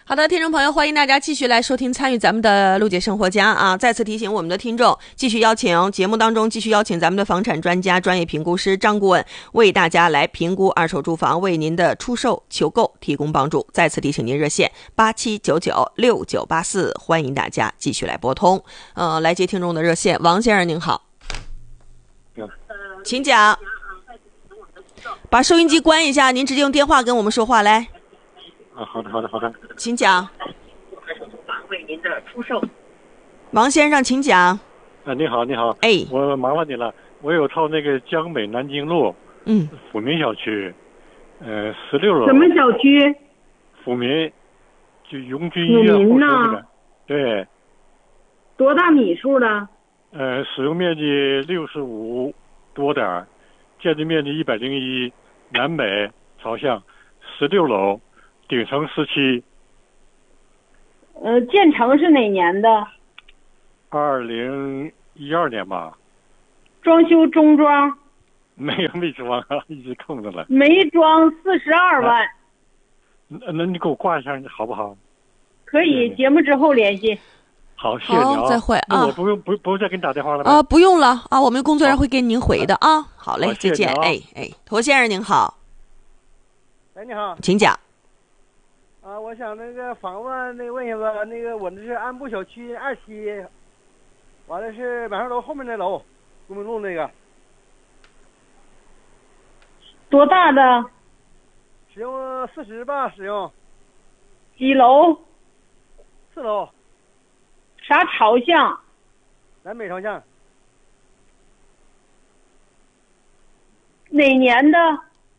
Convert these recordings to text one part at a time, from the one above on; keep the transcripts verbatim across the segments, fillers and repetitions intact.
好的，听众朋友，欢迎大家继续来收听参与咱们的陆姐生活家啊！再次提醒我们的听众，继续邀请节目当中继续邀请咱们的房产专家、专业评估师张顾问为大家来评估二手住房，为您的出售求购提供帮助。再次提醒您热线八七九九六九八四，欢迎大家继续来拨通。呃，来接听众的热线，王先生您好，请讲。把收音机关一下，您直接用电话跟我们说话来。 啊，好的，好的，好的， 请讲。 为您的出售， 王先生，请讲。 啊，你好，你好， 哎， 我麻烦你了，我有套那个江北南京路， 嗯， 抚民小区，呃，十六楼。 什么小区？ 抚民，就永军医院后头那个。对。 多大米数的？ 呃，使用面积六十五多点，建筑面积一百零一，南北朝向，十六楼。顶层十七， 呃，建成是哪年的？ 二零一二年吧。 装修中装？ 没有，没装啊，一直空着了。 没装，四十二万。啊、 那那你给我挂一下好不好？ 可以，节目之后联系。 好，谢谢你啊。 再会啊。 我不用不不用再给你打电话了吗？ 啊，不用了啊，我们工作人员会给您回的啊。好嘞，再见。哎哎，涂先生您好。 哎，你好， 请讲。 啊，我想那个房子那个问一下吧，那个我这是安步小区二期，完了是满上楼后面那楼，公民路那个。 多大的？ 使用四十吧，使用。 几楼？ 四楼。 啥朝向？ 南北朝向。 哪年的？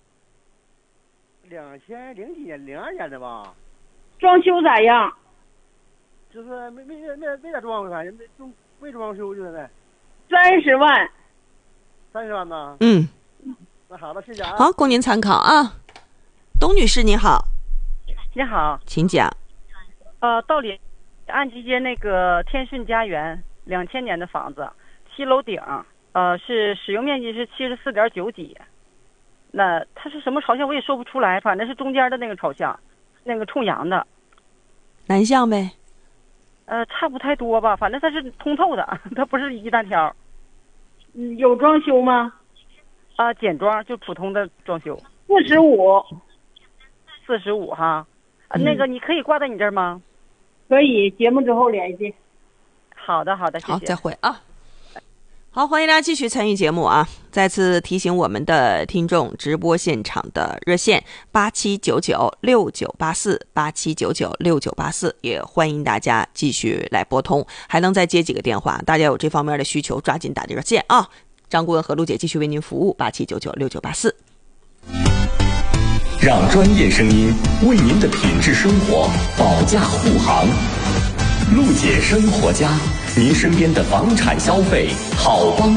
两千零几年，零二年的吧。 装修咋样？ 就是没没没没咋装，反正没装没装修就现在。 三十万。 三十万呢？ 嗯。 那好了，谢谢啊。 好，供您参考啊。董女士你好。 你好， 请讲。 呃，道里安吉街那个天顺家园，两千年的房子，七楼顶，呃，是使用面积是七十四点九几。那它是什么朝向我也说不出来，反正是中间的那个朝向，那个冲阳的。 南向呗。 呃，差不太多吧，反正它是通透的，它不是一单挑。 嗯，有装修吗？ 啊、呃，简装，就普通的装修。 四十五。 四十五哈、呃嗯，那个你可以挂在你这儿吗？ 可以，节目之后联系。 好的，好的，谢谢。 好，再会啊。好，欢迎大家继续参与节目啊！再次提醒我们的听众，直播现场的热线八七九九六九八四八七九九六九八四，也欢迎大家继续来拨通，还能再接几个电话。大家有这方面的需求，抓紧打这热线啊！张顾问和陆姐继续为您服务，八七九九六九八四。 让专业声音为您的品质生活保驾护航。陆姐生活家，您身边的房产消费好帮